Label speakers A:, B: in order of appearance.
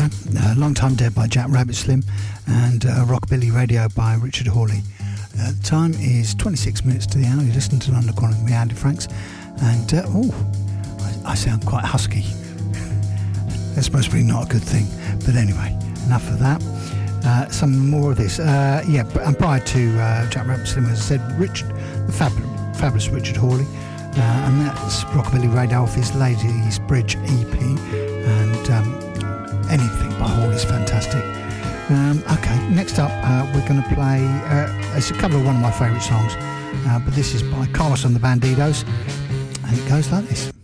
A: Long Time Dead by Jack Rabbit Slim, and Rockabilly Radio by Richard Hawley. The time is 26 minutes to the hour. You listen to London Calling with me, Andy Franks, and I sound quite husky. That's supposedly not a good thing, but anyway, enough of that. Some more of this. And prior to Jack Rabbit Slim, as I said, the fabulous Richard Hawley, and that's Rockabilly Radio off his Ladies Bridge EP, and anything by Hawley's fantastic. Okay, next up we're going to play it's a cover of one of my favourite songs, but this is by Carlos and the Bandidos, and it goes like this.